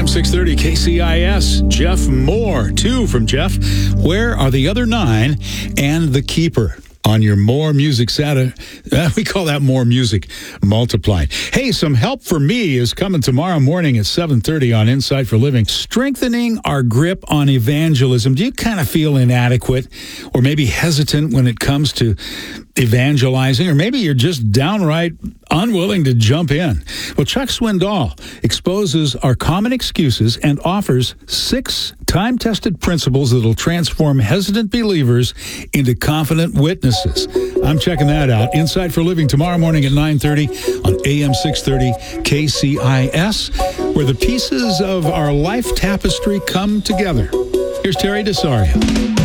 AM 630 KCIS. Jeff Moore, 2 from Jeff. Where are the other 9 and the keeper? On your More Music Saturday, we call that More Music Multiplied. Hey, some help for me is coming tomorrow morning at 7:30 on Insight for Living. Strengthening our grip on evangelism. Do you kind of feel inadequate or maybe hesitant when it comes to evangelizing? Or maybe you're just downright unwilling to jump in. Well, Chuck Swindoll exposes our common excuses and offers 6 time-tested principles that'll transform hesitant believers into confident witnesses. I'm checking that out. Insight for Living tomorrow morning at 9:30 on AM 630 KCIS, where the pieces of our life tapestry come together. Here's Terry DeSaria.